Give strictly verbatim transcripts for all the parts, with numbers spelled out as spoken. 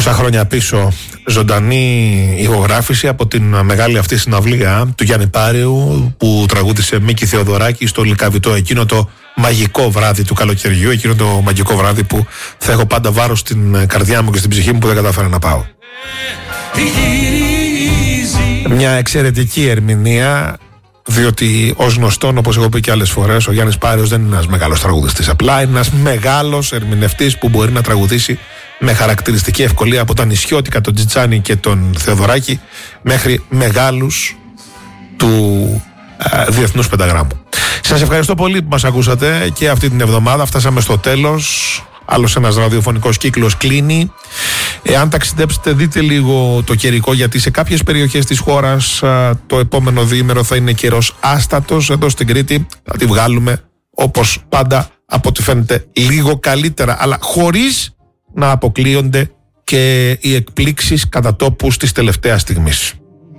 Τόσα χρόνια πίσω, ζωντανή ηχογράφηση από την μεγάλη αυτή συναυλία του Γιάννη Πάριου που τραγούδισε Μίκη Θεοδωράκη στο Λυκαβητό, εκείνο το μαγικό βράδυ του καλοκαιριού, εκείνο το μαγικό βράδυ που θα έχω πάντα βάρος στην καρδιά μου και στην ψυχή μου που δεν κατάφερα να πάω. Μια εξαιρετική ερμηνεία, διότι ως γνωστόν, όπως έχω πει και άλλες φορές, ο Γιάννης Πάριος δεν είναι ένας μεγάλος τραγουδιστής, απλά είναι ένας μεγάλος ερμηνευτής που μπορεί να τραγουδήσει με χαρακτηριστική ευκολία από τα νησιώτικα, τον Τζιτσάνι και τον Θεοδωράκη, μέχρι μεγάλους του α, διεθνούς πενταγράμμου. Σας ευχαριστώ πολύ που μας ακούσατε και αυτή την εβδομάδα. Φτάσαμε στο τέλος. Άλλος ένας ραδιοφωνικός κύκλος κλείνει. Εάν ταξιδέψετε, δείτε λίγο το καιρικό, γιατί σε κάποιες περιοχές της χώρας α, το επόμενο διήμερο θα είναι καιρός άστατος. Εδώ στην Κρήτη θα τη βγάλουμε όπως πάντα, από ό,τι φαίνεται λίγο καλύτερα, αλλά χωρίς να αποκλείονται και οι εκπλήξεις κατά τόπους της τελευταίας στιγμής.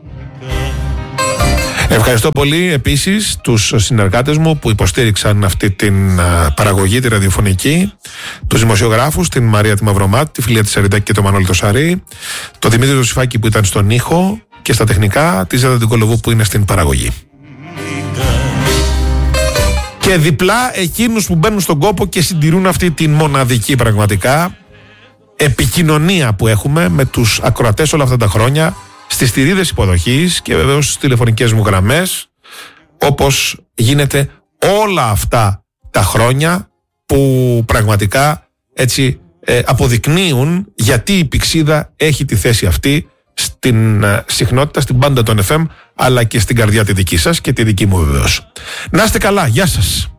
Ευχαριστώ πολύ επίσης τους συνεργάτες μου που υποστήριξαν αυτή την παραγωγή, τη ραδιοφωνική, τους δημοσιογράφους, την Μαρία τη Μαυρομάτη, τη Φιλία τη Σαριδάκη και τον Μανώλη το Σαρή, τον Δημήτρη το Σιφάκη που ήταν στον ήχο και στα τεχνικά, τη Ζέτα την Κολοβού που είναι στην παραγωγή. Και διπλά εκείνους που μπαίνουν στον κόπο και συντηρούν αυτή την μοναδική πραγματικά επικοινωνία που έχουμε με τους ακροατές όλα αυτά τα χρόνια, στις θηρίδες υποδοχής και βεβαίως στις τηλεφωνικές μου γραμμές, όπως γίνεται όλα αυτά τα χρόνια που πραγματικά έτσι ε, αποδεικνύουν γιατί η Πηξίδα έχει τη θέση αυτή στην ε, συχνότητα, στην πάντα των εφ εμ, αλλά και στην καρδιά τη δική σας και τη δική μου βεβαίως. Να είστε καλά, γεια σας.